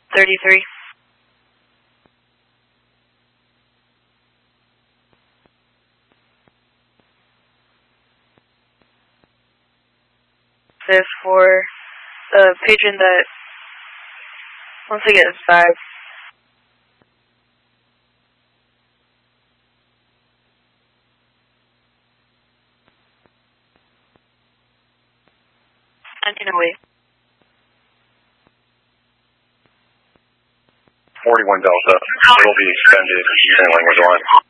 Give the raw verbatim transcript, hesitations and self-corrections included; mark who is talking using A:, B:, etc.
A: thirty-three. This for the patron that wants to get inside. nineteen oh eight.
B: forty-one Delta will be extended. Handling was on.